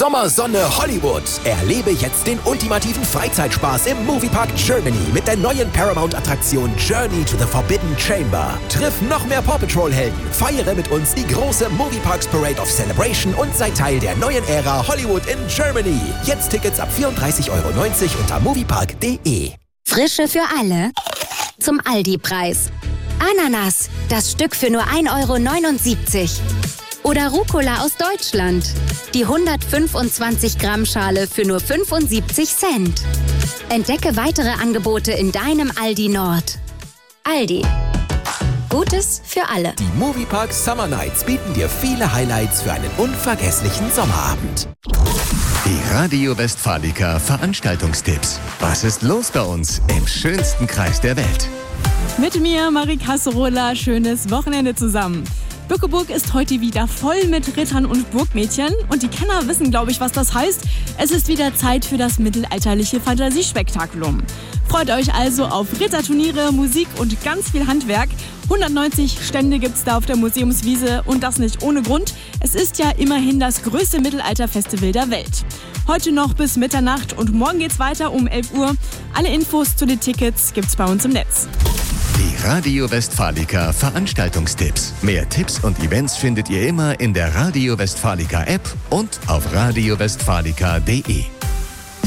Sommersonne Hollywood. Erlebe jetzt den ultimativen Freizeitspaß im Moviepark Germany mit der neuen Paramount-Attraktion Journey to the Forbidden Chamber. Triff noch mehr Paw Patrol-Helden, feiere mit uns die große Movieparks Parade of Celebration und sei Teil der neuen Ära Hollywood in Germany. Jetzt Tickets ab 34,90 € unter moviepark.de. Frische für alle zum Aldi-Preis. Ananas, das Stück für nur 1,79 € Oder Rucola aus Deutschland. Die 125 Gramm Schale für nur 75 Cent. Entdecke weitere Angebote in deinem Aldi Nord. Aldi. Gutes für alle. Die Moviepark Summer Nights bieten dir viele Highlights für einen unvergesslichen Sommerabend. Die Radio Westfalica Veranstaltungstipps. Was ist los bei uns im schönsten Kreis der Welt? Mit mir, Marie Kasserola, schönes Wochenende zusammen. Bückeburg ist heute wieder voll mit Rittern und Burgmädchen und die Kenner wissen, glaube ich, was das heißt. Es ist wieder Zeit für das mittelalterliche Fantasiespektakulum. Freut euch also auf Ritterturniere, Musik und ganz viel Handwerk. 190 Stände gibt's da auf der Museumswiese und das nicht ohne Grund. Es ist ja immerhin das größte Mittelalterfestival der Welt. Heute noch bis Mitternacht und morgen geht's weiter um 11 Uhr. Alle Infos zu den Tickets gibt's bei uns im Netz. Die Radio Westfalica Veranstaltungstipps. Mehr Tipps und Events findet ihr immer in der Radio Westfalica App und auf radiowestfalica.de.